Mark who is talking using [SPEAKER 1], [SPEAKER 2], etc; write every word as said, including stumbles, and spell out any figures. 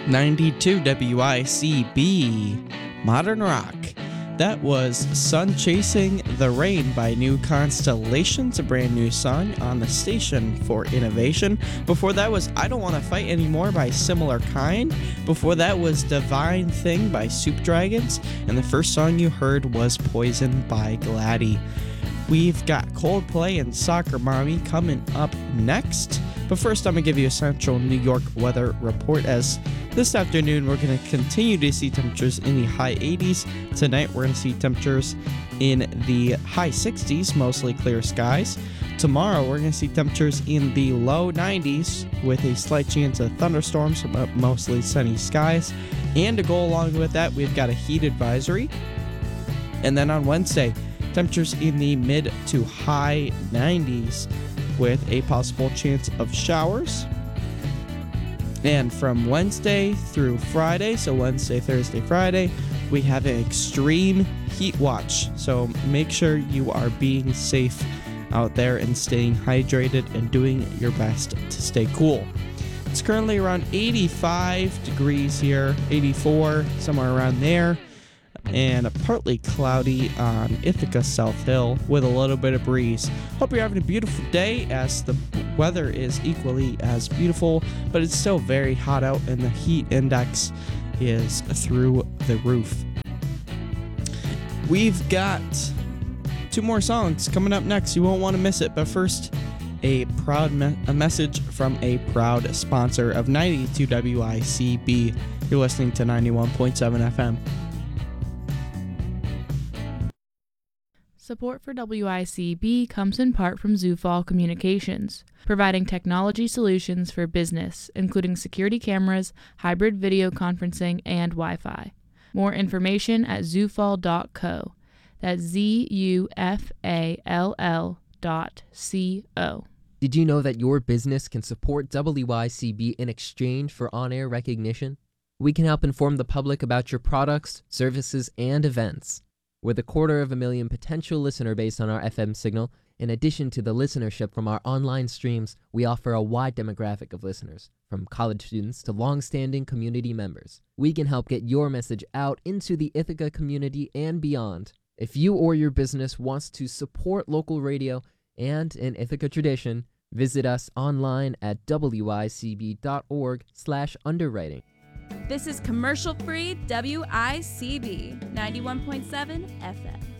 [SPEAKER 1] ninety-two W I C B, Modern Rock. That was Sun Chasing the Rain by New Constellations, a brand new song on the Station for Innovation. Before that was I Don't Want to Fight Anymore by Similar Kind. Before that was Divine Thing by Soup Dragons. And the first song you heard was Poison by Gladdy. We've got Coldplay and Soccer Mommy coming up next. But first, I'm going to give you a Central New York weather report, as this afternoon we're going to continue to see temperatures in the high eighties. Tonight we're going to see temperatures in the high sixties, mostly clear skies. Tomorrow we're going to see temperatures in the low nineties with a slight chance of thunderstorms, but mostly sunny skies. And to go along with that, we've got a heat advisory. And then on Wednesday, temperatures in the mid to high nineties with a possible chance of showers. And from Wednesday through Friday, so Wednesday, Thursday, Friday, we have an extreme heat watch. So make sure you are being safe out there and staying hydrated and doing your best to stay cool. It's currently around eighty-five degrees here, eighty-four, somewhere around there. And partly cloudy on Ithaca South Hill with a little bit of breeze. Hope you're having a beautiful day, as the weather is equally as beautiful, but it's still very hot out and the heat index is through the roof. We've got two more songs coming up next. You won't want to miss it, but first, a proud me- a message from a proud sponsor of ninety-two W I C B. You're listening to ninety-one point seven F M.
[SPEAKER 2] Support for W I C B comes in part from Zufall Communications, providing technology solutions for business, including security cameras, hybrid video conferencing, and Wi-Fi. More information at zufall dot co. That's Z U F A L L dot C O.
[SPEAKER 3] Did you know that your business can support W I C B in exchange for on-air recognition? We can help inform the public about your products, services, and events. With a quarter of a million potential listener base on our F M signal, in addition to the listenership from our online streams, we offer a wide demographic of listeners, from college students to long-standing community members. We can help get your message out into the Ithaca community and beyond. If you or your business wants to support local radio and an Ithaca tradition, visit us online at W I C B dot org slash underwriting.
[SPEAKER 4] This is commercial-free W I C B ninety-one point seven F M.